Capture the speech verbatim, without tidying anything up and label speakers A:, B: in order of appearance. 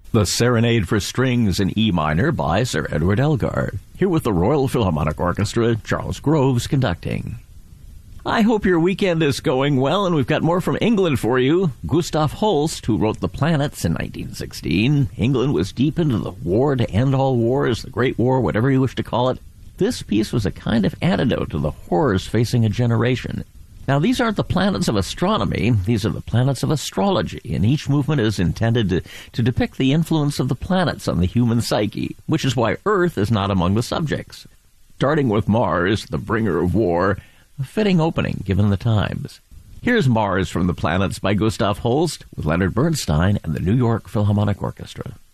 A: The Serenade for Strings in E minor by Sir Edward Elgar. Here with the Royal Philharmonic Orchestra, Charles Groves conducting. I hope your weekend is going well, and we've got more from England for you. Gustav Holst, who wrote The Planets in nineteen sixteen. England was deep into the war to end all wars, the Great War, whatever you wish to call it. This piece was a kind of antidote to the horrors facing a generation. Now, these aren't the planets of astronomy, these are the planets of astrology, and each movement is intended to, to depict the influence of the planets on the human psyche, which is why Earth is not among the subjects. Starting with Mars, the bringer of war, a fitting opening given the times. Here's Mars from the Planets by Gustav Holst with Leonard Bernstein and the New York Philharmonic Orchestra.